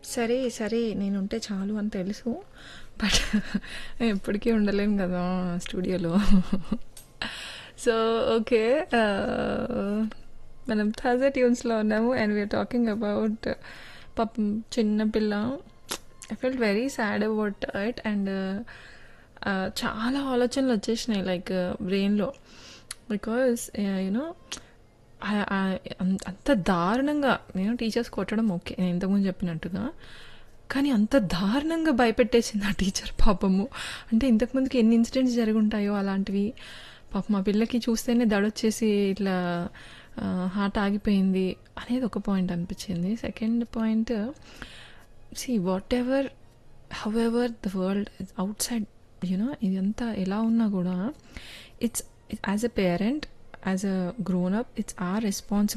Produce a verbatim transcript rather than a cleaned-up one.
సరే సరే నేనుంటే చాలు అని తెలుసు. బట్ ఎప్పటికీ ఉండలేను కదా స్టూడియోలో. సో ఓకే, మనం థర్జే ట్యూన్స్లో ఉన్నాము అండ్ వీఆర్ టాకింగ్ అబౌట్ పాపం చిన్నపిల్ల. I felt very sad about it and చాలా ఆలోచనలు వచ్చేసినాయి లైక్ బ్రెయిన్లో. బికాస్ యూనో అంత దారుణంగా, నేను టీచర్స్ కొట్టడం ఓకే, నేను ఇంతకుముందు చెప్పినట్టుగా, కానీ అంత దారుణంగా భయపెట్టేసింది ఆ టీచర్ పాపము. అంటే ఇంతకుముందుకి ఎన్ని ఇన్సిడెంట్స్ జరుగుంటాయో అలాంటివి. పాపం మా పిల్లకి చూస్తేనే దడొచ్చేసి ఇట్లా హార్ట్ ఆగిపోయింది అనేది ఒక పాయింట్ అనిపించింది. Second point, see what ever how ever the world out side you know ఇదంతా ఎలా ఉన్నా కూడా it's as a parent, as a grown up, it's are responsibility